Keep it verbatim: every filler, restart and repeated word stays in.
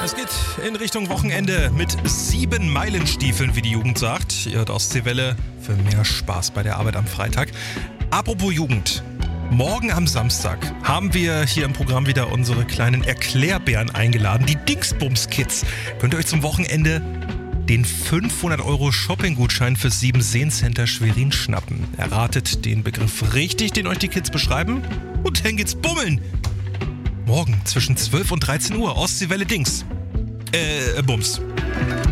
Es geht in Richtung Wochenende mit sieben Meilenstiefeln, wie die Jugend sagt. Ihr hört Ostseewelle für mehr Spaß bei der Arbeit am Freitag. Apropos Jugend. Morgen am Samstag haben wir hier im Programm wieder unsere kleinen Erklärbären eingeladen. Die Dingsbums-Kids. Könnt ihr euch zum Wochenende den fünfhundert Euro Shopping-Gutschein fürs sieben Seen Center Schwerin schnappen. Erratet den Begriff richtig, den euch die Kids beschreiben. Und dann geht's bummeln. Morgen zwischen zwölf und dreizehn Uhr. Ostseewelle Dings. Äh, Bums.